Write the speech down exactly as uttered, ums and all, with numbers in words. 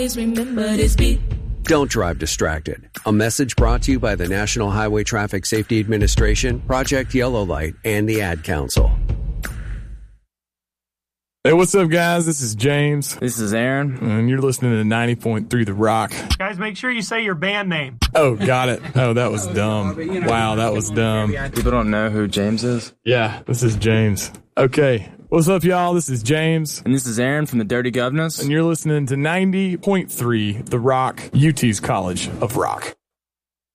remember this beat. Don't drive distracted. A message brought to you by the National Highway Traffic Safety Administration, Project Yellow Light, and the Ad Council. Hey, what's up, guys? This is James. This is Aaron. And you're listening to ninety point three The Rock. Guys, make sure you say your band name. Oh, got it. Oh, that was dumb. Wow, that was dumb. People don't know who James is? Yeah, this is James. Okay. What's up, y'all? This is James. And this is Aaron from the Dirty Governors. And you're listening to ninety point three The Rock, U T's College of Rock.